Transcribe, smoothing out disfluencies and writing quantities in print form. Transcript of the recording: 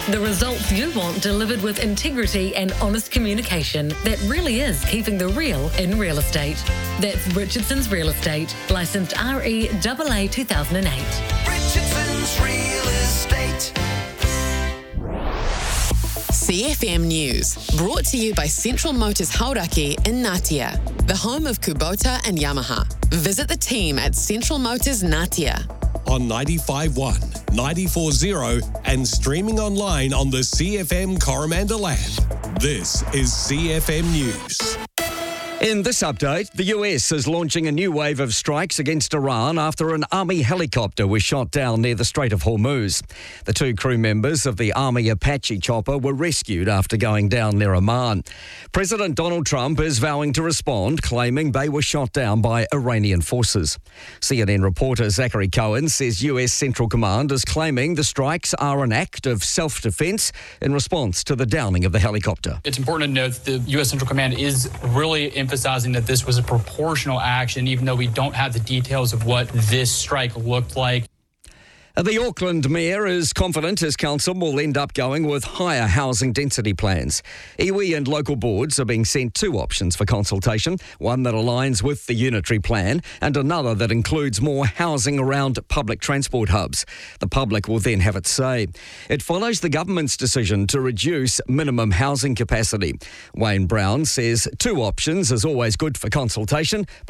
The results you want delivered with integrity and honest communication that really is keeping the real in real estate. That's Richardson's Real Estate, licensed REAA 2008. Richardson's Real Estate. CFM News, brought to you by Central Motors Hauraki in Ngatea, the home of Kubota and Yamaha. Visit the team at Central Motors Ngatea. On 95.1, 94.0 and streaming online on the CFM Coromandel app. This is CFM News. In this update, the US is launching a new wave of strikes against Iran after an army helicopter was shot down near the Strait of Hormuz. The two crew members of the Army Apache chopper were rescued after going down near Oman. President Donald Trump is vowing to respond, claiming they were shot down by Iranian forces. CNN reporter Zachary Cohen says US Central Command is claiming the strikes are an act of self-defense in response to the downing of the helicopter. It's important to note that the U.S. Central Command is really emphasizing that this was a proportional action, even though we don't have the details of what this strike looked like. The Auckland Mayor is confident his council will end up going with higher housing density plans. Iwi and local boards are being sent two options for consultation, one that aligns with the unitary plan and another that includes more housing around public transport hubs. The public will then have its say. It follows the government's decision to reduce minimum housing capacity. Wayne Brown says two options is always good for consultation,